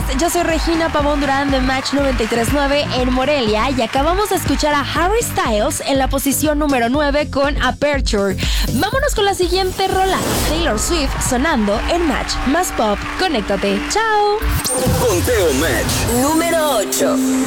yo soy Regina Pavón Durán de Match 93.9 en Morelia y acabamos de escuchar a Harry Styles en la posición número 9 con Aperture. Vámonos con la siguiente rola, Taylor Swift sonando en Match más Pop. Conéctate, chao. Conteo Match número 8.